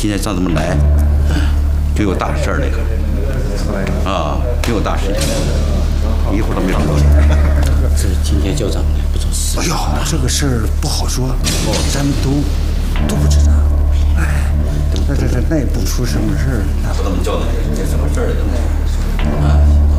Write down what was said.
今天上这么来，就有大事儿那个啊，就有大事，一会儿都没找着。 这今天校长来不做事。 哎呦，这个事儿不好说，咱们都不知道。哎，那也不出什么事儿。 那不这么叫的，这什么事儿呢？啊。